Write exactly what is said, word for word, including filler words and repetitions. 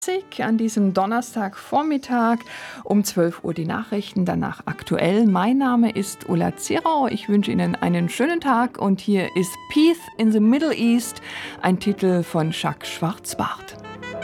An diesem Donnerstagvormittag um zwölf Uhr die Nachrichten, danach aktuell. Mein Name ist Ulla Zierau. Ich wünsche Ihnen einen schönen Tag und hier ist Peace in the Middle East, ein Titel von Jacques Schwarzbart.